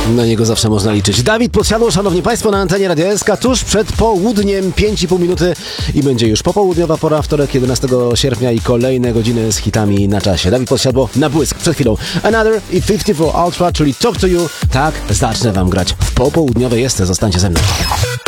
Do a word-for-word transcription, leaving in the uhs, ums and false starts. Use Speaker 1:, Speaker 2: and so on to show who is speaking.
Speaker 1: Na niego zawsze można liczyć. Dawid Podsiadło, szanowni państwo, na antenie Radia S K tuż przed południem, pięć i pół minuty i będzie już popołudniowa pora, wtorek jedenastego sierpnia i kolejne godziny z hitami na czasie. Dawid Podsiadło na błysk przed chwilą. Another i pięćdziesiąt cztery Ultra, czyli Talk to You. Tak, zacznę wam grać w popołudniowe jest, zostańcie ze mną.